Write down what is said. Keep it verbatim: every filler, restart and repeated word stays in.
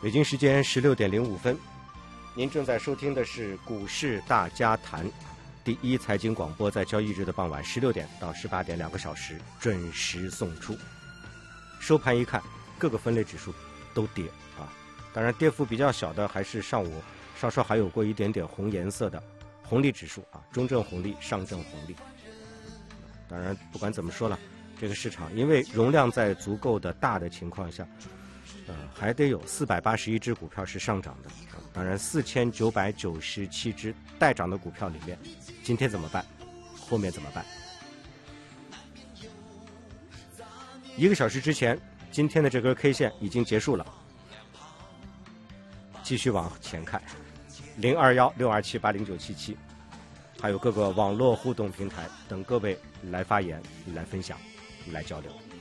北京时间十六点零五分，您正在收听的是股市大家谈，第一财经广播，在交易日的傍晚十六点到十八点两个小时准时送出。收盘一看，各个分类指数都跌啊，当然跌幅比较小的还是上午稍稍还有过一点点红颜色的红利指数啊，中证红利、上证红利。当然不管怎么说了，这个市场因为容量在足够的大的情况下，呃，还得有四百八十一只股票是上涨的。呃、当然，四千九百九十七只待涨的股票里面，今天怎么办？后面怎么办？一个小时之前，今天的这根 K 线已经结束了。继续往前看，零二幺六二七八零九七七，还有各个网络互动平台等各位来发言、来分享、来交流。